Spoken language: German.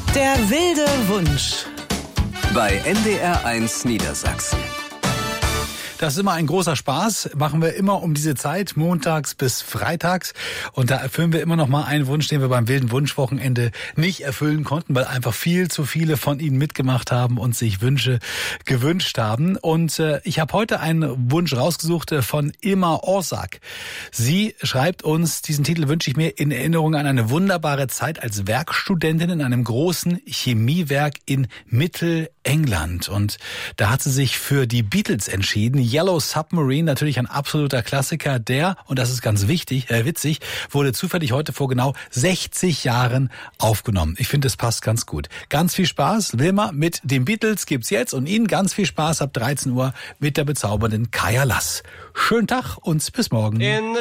Der wilde Wunsch. Bei NDR1 Niedersachsen. Das ist immer ein großer Spaß. Machen wir immer um diese Zeit, montags bis freitags. Und da erfüllen wir immer noch mal einen Wunsch, den wir beim wilden Wunschwochenende nicht erfüllen konnten, weil einfach viel zu viele von Ihnen mitgemacht haben und sich Wünsche gewünscht haben. Und ich habe heute einen Wunsch rausgesucht von Irma Orsak. Sie schreibt uns, diesen Titel wünsche ich mir in Erinnerung an eine wunderbare Zeit als Werkstudentin in einem großen Chemiewerk in Mittelengland. Und da hat sie sich für die Beatles entschieden. Yellow Submarine, natürlich ein absoluter Klassiker, der, und das ist ganz witzig, wurde zufällig heute vor genau 60 Jahren aufgenommen. Ich finde, es passt ganz gut. Ganz viel Spaß, Wilma, mit den Beatles gibt's jetzt und Ihnen ganz viel Spaß ab 13 Uhr mit der bezaubernden Kaya Lass. Schönen Tag und bis morgen.